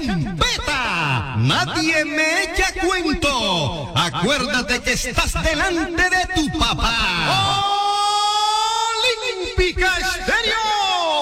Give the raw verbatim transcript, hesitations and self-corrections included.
champeta. Nadie me echa cuento. Acuérdate que estás delante de tu papá.